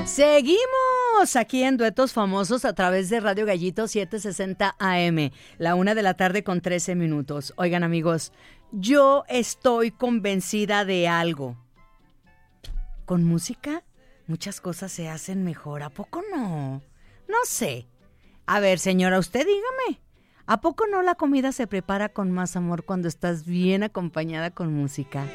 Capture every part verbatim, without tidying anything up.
Seguimos aquí en Duetos Famosos a través de Radio Gallito setecientos sesenta A M, la una de la tarde con trece minutos. Oigan, amigos, yo estoy convencida de algo. Con música, muchas cosas se hacen mejor. ¿A poco no? No sé. A ver, señora, usted dígame. ¿A poco no la comida se prepara con más amor cuando estás bien acompañada con música?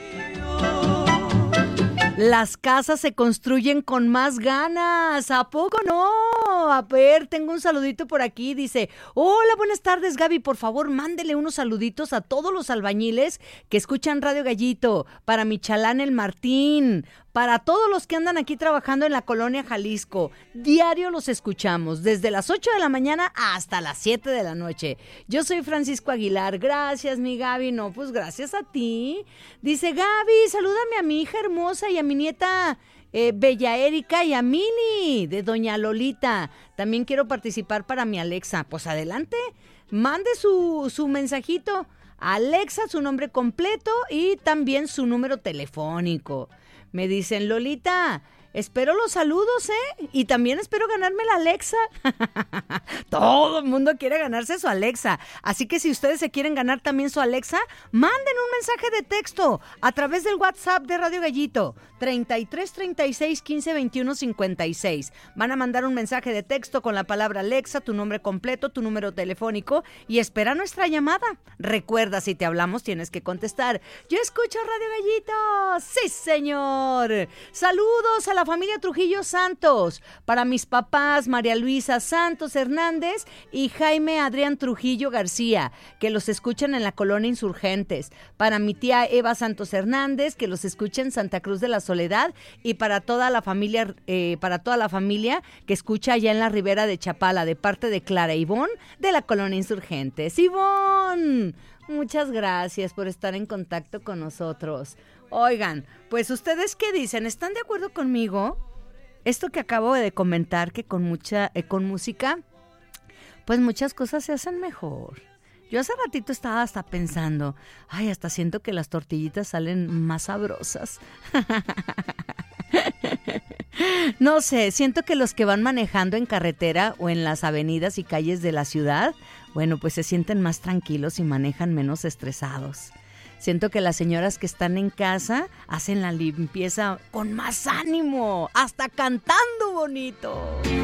Las casas se construyen con más ganas, ¿a poco no? A ver, tengo un saludito por aquí, dice, hola, buenas tardes, Gaby, por favor, mándele unos saluditos a todos los albañiles que escuchan Radio Gallito, para mi chalán el Martín, para todos los que andan aquí trabajando en la colonia Jalisco. Diario los escuchamos, desde las ocho de la mañana hasta las siete de la noche. Yo soy Francisco Aguilar. Gracias, mi Gaby. No, pues gracias a ti. Dice, Gaby, salúdame a mi hija hermosa y a mi nieta eh, Bella Erika y a Mili, de Doña Lolita. También quiero participar para mi Alexa. Pues adelante, mande su, su mensajito. Alexa, su nombre completo y también su número telefónico. Me dicen, Lolita, espero los saludos, ¿eh? Y también espero ganarme la Alexa. Todo el mundo quiere ganarse su Alexa. Así que si ustedes se quieren ganar también su Alexa, manden un mensaje de texto a través del WhatsApp de Radio Gallito. treinta y tres, treinta y seis, quince, veintiuno, cincuenta y seis. Van a mandar un mensaje de texto con la palabra Alexa, tu nombre completo, tu número telefónico y espera nuestra llamada. Recuerda, si te hablamos tienes que contestar. Yo escucho Radio Gallito. Sí, señor. Saludos a la familia Trujillo Santos. Para mis papás, María Luisa Santos Hernández y Jaime Adrián Trujillo García, que los escuchan en la colonia Insurgentes. Para mi tía Eva Santos Hernández, que los escucha en Santa Cruz de la Soledad, y para toda la familia, eh, para toda la familia que escucha allá en la Ribera de Chapala, de parte de Clara Ivonne, de la colonia Insurgentes. Ivonne, muchas gracias por estar en contacto con nosotros. Oigan, pues ustedes qué dicen, ¿están de acuerdo conmigo? Esto que acabo de comentar, que con mucha, eh, con música, pues muchas cosas se hacen mejor. Yo hace ratito estaba hasta pensando, ay, hasta siento que las tortillitas salen más sabrosas. No sé, siento que los que van manejando en carretera o en las avenidas y calles de la ciudad, bueno, pues se sienten más tranquilos y manejan menos estresados. Siento que las señoras que están en casa hacen la limpieza con más ánimo, hasta cantando bonito.